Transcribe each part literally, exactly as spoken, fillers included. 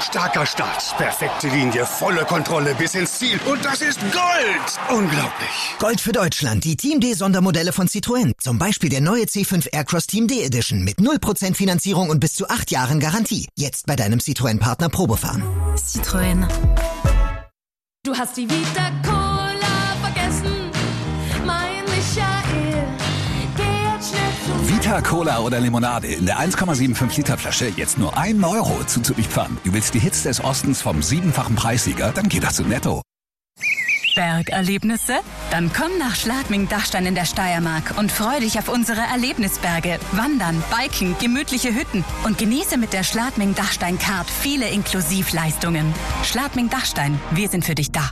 Starker Start, perfekte Linie, volle Kontrolle bis ins Ziel. Und das ist Gold! Unglaublich. Gold für Deutschland, die Team D Sondermodelle von Citroën. Zum Beispiel der neue C fünf Aircross Team D Edition mit null Prozent Finanzierung und bis zu acht Jahren Garantie. Jetzt bei deinem Citroën-Partner Probefahren. Citroën. Du hast die Vita Cola vergessen, mein Michael. Geh jetzt schnell zum Vita Cola oder Limonade in der eins Komma fünfundsiebzig Liter Flasche jetzt nur ein Euro zu Zürichpfannen. Du willst die Hits des Ostens vom siebenfachen Preissieger? Dann geh doch zu Netto. Bergerlebnisse? Dann komm nach Schladming-Dachstein in der Steiermark und freu dich auf unsere Erlebnisberge, Wandern, Biken, gemütliche Hütten und genieße mit der Schladming-Dachstein-Card viele Inklusivleistungen. Schladming-Dachstein, wir sind für dich da.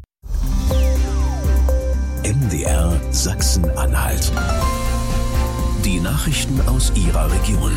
M D R Sachsen-Anhalt. Die Nachrichten aus Ihrer Region.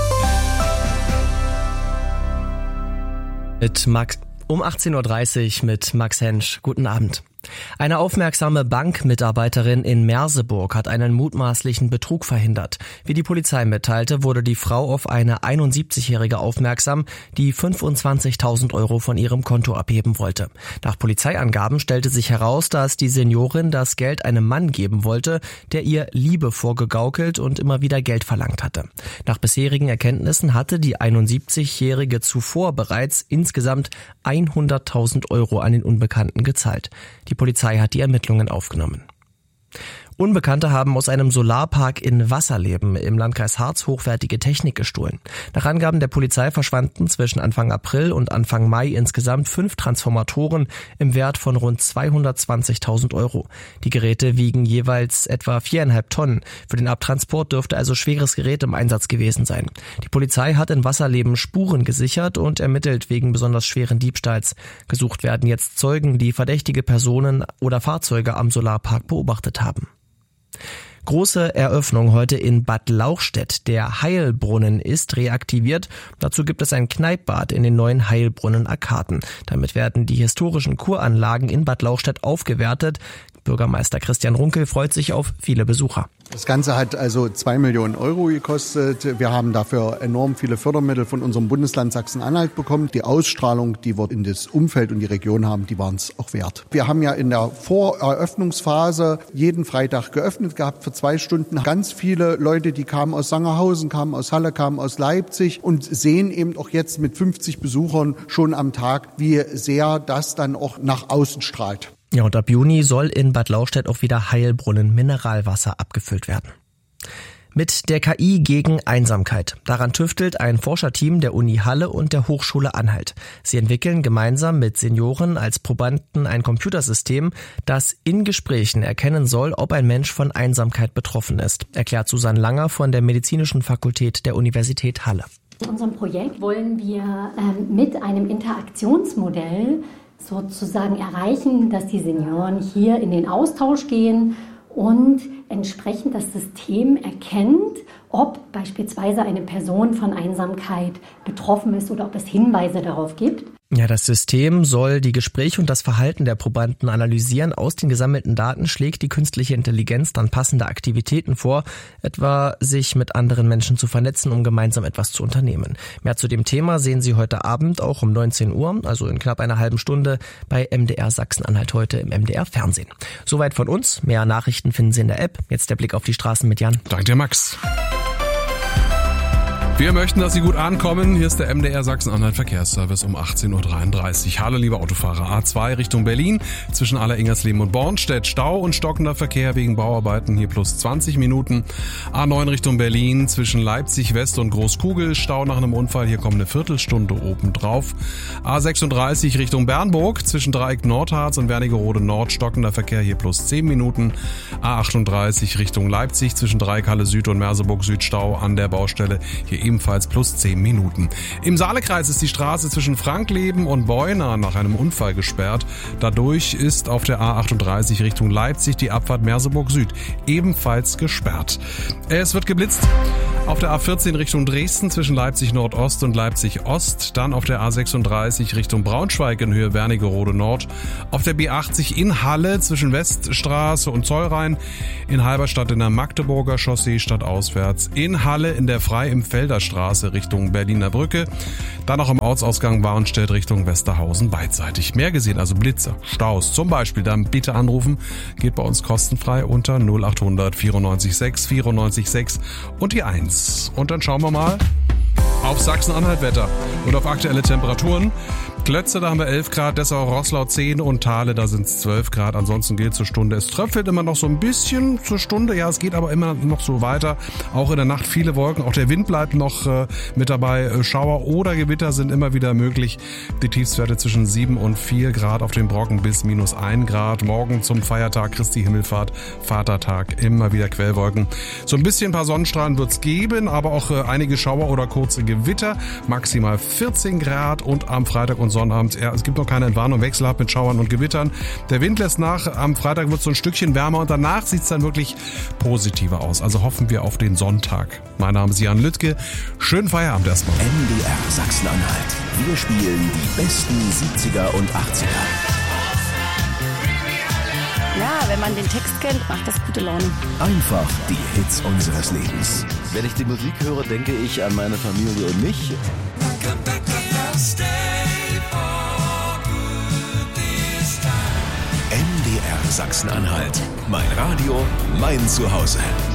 Mit Max um achtzehn Uhr dreißig mit Max Hensch. Guten Abend. Eine aufmerksame Bankmitarbeiterin in Merseburg hat einen mutmaßlichen Betrug verhindert. Wie die Polizei mitteilte, wurde die Frau auf eine einundsiebzigjährige aufmerksam, die fünfundzwanzigtausend Euro von ihrem Konto abheben wollte. Nach Polizeiangaben stellte sich heraus, dass die Seniorin das Geld einem Mann geben wollte, der ihr Liebe vorgegaukelt und immer wieder Geld verlangt hatte. Nach bisherigen Erkenntnissen hatte die einundsiebzigjährige zuvor bereits insgesamt hunderttausend Euro an den Unbekannten gezahlt. Die Polizei hat die Ermittlungen aufgenommen. Unbekannte haben aus einem Solarpark in Wasserleben im Landkreis Harz hochwertige Technik gestohlen. Nach Angaben der Polizei verschwanden zwischen Anfang April und Anfang Mai insgesamt fünf Transformatoren im Wert von rund zweihundertzwanzigtausend Euro. Die Geräte wiegen jeweils etwa viereinhalb Tonnen. Für den Abtransport dürfte also schweres Gerät im Einsatz gewesen sein. Die Polizei hat in Wasserleben Spuren gesichert und ermittelt wegen besonders schweren Diebstahls. Gesucht werden jetzt Zeugen, die verdächtige Personen oder Fahrzeuge am Solarpark beobachtet haben. Große Eröffnung heute in Bad Lauchstädt. Der Heilbrunnen ist reaktiviert. Dazu gibt es ein Kneippbad in den neuen Heilbrunnen-Arkaden. Damit werden die historischen Kuranlagen in Bad Lauchstädt aufgewertet. Bürgermeister Christian Runkel freut sich auf viele Besucher. Das Ganze hat also zwei Millionen Euro gekostet. Wir haben dafür enorm viele Fördermittel von unserem Bundesland Sachsen-Anhalt bekommen. Die Ausstrahlung, die wir in das Umfeld und die Region haben, die waren es auch wert. Wir haben ja in der Voreröffnungsphase jeden Freitag geöffnet gehabt für zwei Stunden. Ganz viele Leute, die kamen aus Sangerhausen, kamen aus Halle, kamen aus Leipzig und sehen eben auch jetzt mit fünfzig Besuchern schon am Tag, wie sehr das dann auch nach außen strahlt. Ja, und ab Juni soll in Bad Lauchstädt auch wieder Heilbrunnen Mineralwasser abgefüllt werden. Mit der K I gegen Einsamkeit. Daran tüftelt ein Forscherteam der Uni Halle und der Hochschule Anhalt. Sie entwickeln gemeinsam mit Senioren als Probanden ein Computersystem, das in Gesprächen erkennen soll, ob ein Mensch von Einsamkeit betroffen ist, erklärt Susanne Langer von der Medizinischen Fakultät der Universität Halle. In unserem Projekt wollen wir ähm, mit einem Interaktionsmodell sozusagen erreichen, dass die Senioren hier in den Austausch gehen und entsprechend das System erkennt, ob beispielsweise eine Person von Einsamkeit betroffen ist oder ob es Hinweise darauf gibt. Ja, das System soll die Gespräche und das Verhalten der Probanden analysieren. Aus den gesammelten Daten schlägt die künstliche Intelligenz dann passende Aktivitäten vor, etwa sich mit anderen Menschen zu vernetzen, um gemeinsam etwas zu unternehmen. Mehr zu dem Thema sehen Sie heute Abend auch um neunzehn Uhr, also in knapp einer halben Stunde, bei M D R Sachsen-Anhalt heute im M D R Fernsehen. Soweit von uns. Mehr Nachrichten finden Sie in der App. Jetzt der Blick auf die Straßen mit Jan. Danke dir, Max. Wir möchten, dass Sie gut ankommen. Hier ist der M D R Sachsen-Anhalt Verkehrsservice um achtzehn Uhr dreiunddreißig. Hallo, liebe Autofahrer. A zwei Richtung Berlin zwischen Aller-Ingersleben und Bornstedt. Stau und stockender Verkehr wegen Bauarbeiten. Hier plus zwanzig Minuten. A neun Richtung Berlin zwischen Leipzig West und Großkugel. Stau nach einem Unfall. Hier kommt eine Viertelstunde obendrauf. A sechsunddreißig Richtung Bernburg zwischen Dreieck Nordharz und Wernigerode Nord. Stockender Verkehr. Hier plus zehn Minuten. A achtunddreißig Richtung Leipzig zwischen Dreieck Halle Süd und Merseburg Süd. Stau an der Baustelle. Hier ebenfalls plus zehn Minuten. Im Saalekreis ist die Straße zwischen Frankleben und Beuna nach einem Unfall gesperrt. Dadurch ist auf der A achtunddreißig Richtung Leipzig die Abfahrt Merseburg Süd ebenfalls gesperrt. Es wird geblitzt. Auf der A vierzehn Richtung Dresden zwischen Leipzig Nordost und Leipzig Ost. Dann auf der A sechsunddreißig Richtung Braunschweig in Höhe Wernigerode Nord. Auf der B achtzig in Halle zwischen Weststraße und Zollrhein. In Halberstadt in der Magdeburger Chaussee stadtauswärts. In Halle in der Frei im Felder Straße Richtung Berliner Brücke. Dann auch am Ortsausgang Warenstedt Richtung Westerhausen beidseitig. Mehr gesehen, also Blitze, Staus zum Beispiel, dann bitte anrufen. Geht bei uns kostenfrei unter null achthundert vierundneunzig sechs vierundneunzig sechs und die eins. Und dann schauen wir mal auf Sachsen-Anhalt-Wetter und auf aktuelle Temperaturen. Klötze, da haben wir elf Grad, Dessau, Roßlau zehn und Thale, da sind es zwölf Grad. Ansonsten gilt zur Stunde. Es tröpfelt immer noch so ein bisschen zur Stunde. Ja, es geht aber immer noch so weiter. Auch in der Nacht viele Wolken. Auch der Wind bleibt noch äh, mit dabei. Schauer oder Gewitter sind immer wieder möglich. Die Tiefstwerte zwischen sieben und vier Grad auf den Brocken bis minus ein Grad. Morgen zum Feiertag Christi Himmelfahrt, Vatertag, immer wieder Quellwolken. So ein bisschen ein paar Sonnenstrahlen wird es geben, aber auch äh, einige Schauer oder kurze Gewitter. Maximal vierzehn Grad und am Freitag und Sonnabend, ja, es gibt noch keine Entwarnung, wechselhaft mit Schauern und Gewittern. Der Wind lässt nach, am Freitag wird es so ein Stückchen wärmer und danach sieht es dann wirklich positiver aus. Also hoffen wir auf den Sonntag. Mein Name ist Jan Lüttke. Schönen Feierabend erstmal. M D R Sachsen-Anhalt. Wir spielen die besten siebziger und achtziger. Ja, wenn man den Text kennt, macht das gute Laune. Einfach die Hits unseres Lebens. Wenn ich die Musik höre, denke ich an meine Familie und mich. M D R Sachsen-Anhalt. Mein Radio, mein Zuhause.